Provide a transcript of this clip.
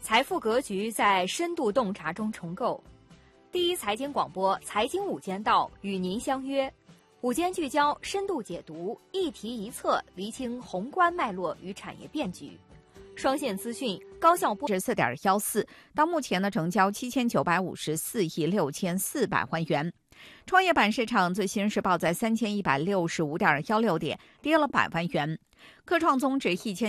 财富格局在深度洞察中重构。第一财经广播财经午间道与您相约，午间聚焦，深度解读，一题一策，厘清宏观脉络与产业变局。双线资讯，高效播 14.14，到目前呢成交7954亿6400万元。创业板市场最新是报在3165.16点，跌了100万元。科创综指1000